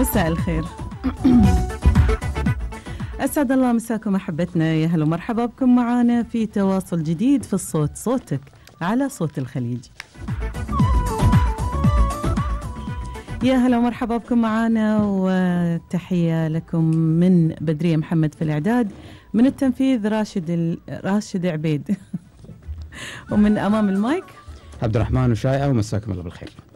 مساء الخير. أسعد الله مساكم أحبتنا، يا هلا ومرحبا بكم معانا في تواصل جديد في الصوت، صوتك على صوت الخليج. يا هلا ومرحبا بكم معانا، وتحية لكم من بدرية محمد في الإعداد، من التنفيذ راشد عبيد ومن أمام المايك عبد الرحمن وشايعة، ومساكم الله بالخير.